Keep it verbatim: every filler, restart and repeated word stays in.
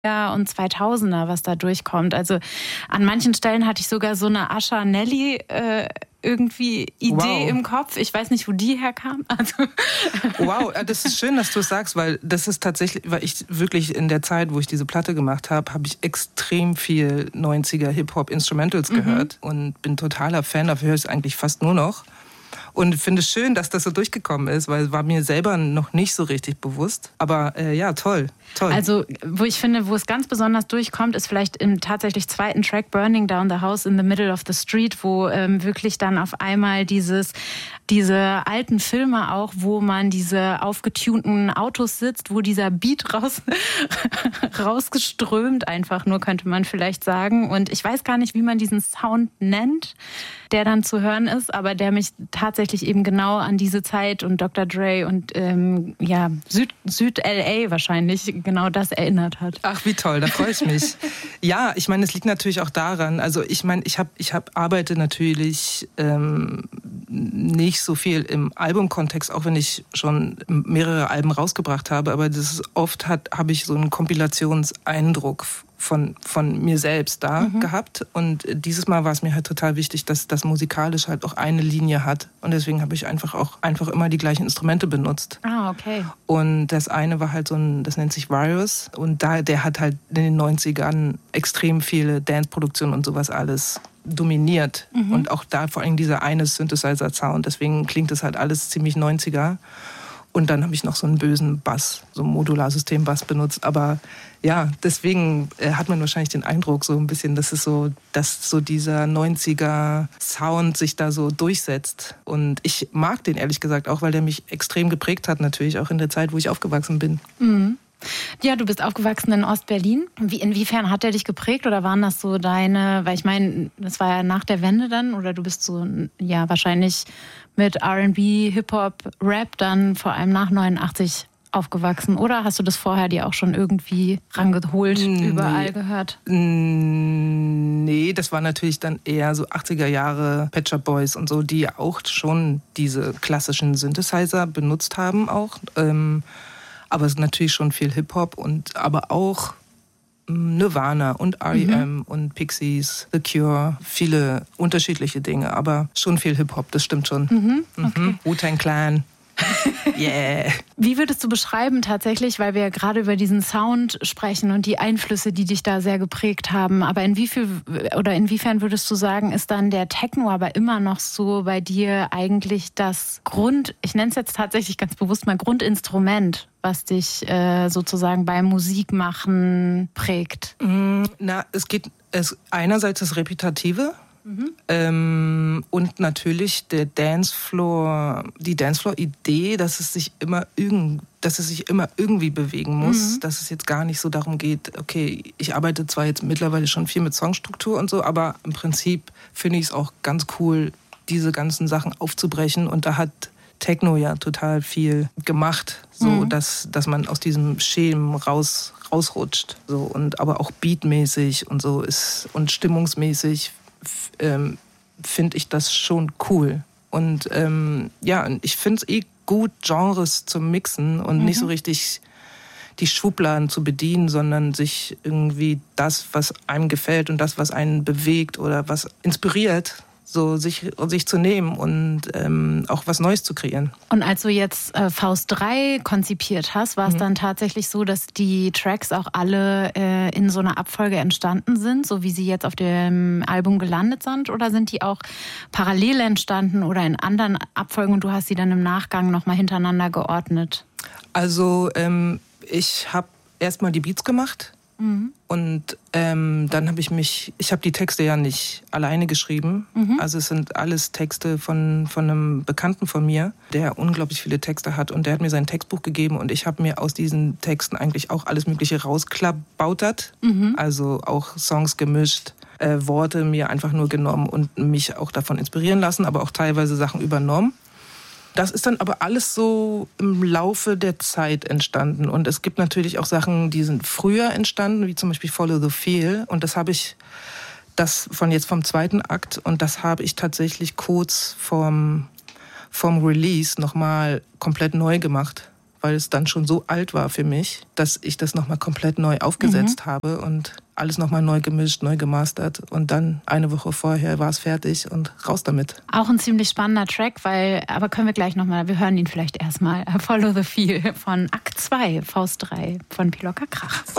und zweitausender, was da durchkommt. Also an manchen Stellen hatte ich sogar so eine Asha Nelly äh, irgendwie Idee wow. im Kopf. Ich weiß nicht, wo die herkam. Also wow, das ist schön, dass du es sagst, weil das ist tatsächlich, weil ich wirklich in der Zeit, wo ich diese Platte gemacht habe, habe ich extrem viel neunziger Hip-Hop-Instrumentals gehört mhm. und bin totaler Fan, dafür höre ich es eigentlich fast nur noch. Und finde es schön, dass das so durchgekommen ist, weil es war mir selber noch nicht so richtig bewusst. Aber äh, ja, toll, toll. Also, wo ich finde, wo es ganz besonders durchkommt, ist vielleicht im tatsächlich zweiten Track Burning Down the House in the Middle of the Street, wo ähm, wirklich dann auf einmal dieses, diese alten Filme auch, wo man diese aufgetunten Autos sitzt, wo dieser Beat raus, rausgeströmt einfach nur, könnte man vielleicht sagen. Und ich weiß gar nicht, wie man diesen Sound nennt, der dann zu hören ist, aber der mich tatsächlich eben genau an diese Zeit und Doktor Dre und ähm, ja, Süd, Süd-L A wahrscheinlich genau das erinnert hat. Ach, wie toll, da freue ich mich. Ja, ich meine, es liegt natürlich auch daran, also ich meine, ich, hab, ich hab, arbeite natürlich ähm, nicht so viel im Albumkontext, auch wenn ich schon mehrere Alben rausgebracht habe, aber das ist, oft habe ich so einen Kompilationseindruck von, von mir selbst da mhm. gehabt. Und dieses Mal war es mir halt total wichtig, dass das musikalisch halt auch eine Linie hat. Und deswegen habe ich einfach auch einfach immer die gleichen Instrumente benutzt. Ah, okay. Und das eine war halt so ein, das nennt sich Virus. Und da, der hat halt in den neunzigern extrem viele Dance-Produktionen und sowas alles dominiert. Mhm. Und auch da vor allem dieser eine Synthesizer-Sound. Deswegen klingt das halt alles ziemlich neunziger. Und dann habe ich noch so einen bösen Bass, so ein Modularsystem-Bass benutzt. Aber ja, deswegen hat man wahrscheinlich den Eindruck so ein bisschen, dass es so, dass so dieser neunziger Sound sich da so durchsetzt. Und ich mag den ehrlich gesagt auch, weil der mich extrem geprägt hat, natürlich auch in der Zeit, wo ich aufgewachsen bin. Mhm. Ja, du bist aufgewachsen in Ostberlin. Wie, inwiefern hat der dich geprägt oder waren das so deine, weil ich meine, das war ja nach der Wende dann oder du bist so, ja, wahrscheinlich mit R and B, Hip-Hop, Rap dann vor allem nach neunundachtzig aufgewachsen oder hast du das vorher dir auch schon irgendwie rangeholt, nee. überall gehört? Nee, das war natürlich dann eher so achtziger Jahre Pet Shop Boys und so, die auch schon diese klassischen Synthesizer benutzt haben auch. Ähm, Aber es ist natürlich schon viel Hip-Hop und aber auch Nirvana und R E M mhm. und Pixies, The Cure, viele unterschiedliche Dinge, aber schon viel Hip-Hop, das stimmt schon. Mhm. Okay. Mhm. Wu-Tang Clan. Yeah. Wie würdest du beschreiben tatsächlich, weil wir ja gerade über diesen Sound sprechen und die Einflüsse, die dich da sehr geprägt haben, aber in wie viel oder inwiefern würdest du sagen, ist dann der Techno aber immer noch so bei dir eigentlich das Grund, ich nenne es jetzt tatsächlich ganz bewusst mal Grundinstrument, was dich äh, sozusagen beim Musikmachen prägt? Na, es geht es einerseits das Repetitive. Mhm. Ähm, und natürlich der Dancefloor, die Dancefloor-Idee, dass es sich immer irgend, dass es sich immer irgendwie bewegen muss, mhm. dass es jetzt gar nicht so darum geht, okay, ich arbeite zwar jetzt mittlerweile schon viel mit Songstruktur und so, aber im Prinzip finde ich es auch ganz cool, diese ganzen Sachen aufzubrechen und da hat Techno ja total viel gemacht, so mhm. dass, dass man aus diesem Schemen raus, rausrutscht, so und aber auch beatmäßig und so ist und stimmungsmäßig Ähm, finde ich das schon cool. Und ähm, ja, ich finde es eh gut, Genres zu mixen und mhm. nicht so richtig die Schubladen zu bedienen, sondern sich irgendwie das, was einem gefällt und das, was einen bewegt oder was inspiriert, so sich, sich zu nehmen und ähm, auch was Neues zu kreieren. Und als du jetzt äh, Faust drei konzipiert hast, war es mhm. dann tatsächlich so, dass die Tracks auch alle äh, in so einer Abfolge entstanden sind, so wie sie jetzt auf dem Album gelandet sind? Oder sind die auch parallel entstanden oder in anderen Abfolgen und du hast sie dann im Nachgang nochmal hintereinander geordnet? Also ähm, ich habe erstmal die Beats gemacht. Mhm. Und ähm, dann habe ich mich, ich habe die Texte ja nicht alleine geschrieben. Mhm. Also es sind alles Texte von, von einem Bekannten von mir, der unglaublich viele Texte hat. Und der hat mir sein Textbuch gegeben und ich habe mir aus diesen Texten eigentlich auch alles Mögliche rausklabautert. Mhm. Also auch Songs gemischt, äh, Worte mir einfach nur genommen und mich auch davon inspirieren lassen, aber auch teilweise Sachen übernommen. Das ist dann aber alles so im Laufe der Zeit entstanden. Und es gibt natürlich auch Sachen, die sind früher entstanden, wie zum Beispiel Follow the Feel. Und das habe ich, das von jetzt vom zweiten Akt, und das habe ich tatsächlich kurz vorm, vorm Release nochmal komplett neu gemacht. weil es dann schon so alt war für mich, dass ich das nochmal komplett neu aufgesetzt mhm. habe und alles nochmal neu gemischt, neu gemastert. Und dann eine Woche vorher war es fertig und raus damit. Auch ein ziemlich spannender Track, weil, aber können wir gleich nochmal, wir hören ihn vielleicht erstmal. Follow the Feel von Akt zwei, Faust drei von Pilocker Krach.